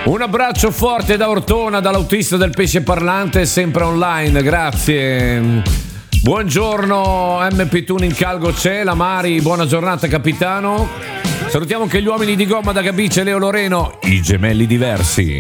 Un abbraccio forte da Ortona, dall'autista del pesce parlante, sempre online, grazie. Buongiorno MP Tuning Calgo c'è, la Mari, buona giornata capitano. Salutiamo anche gli uomini di gomma da Gabice, Leo Loreno, i gemelli diversi.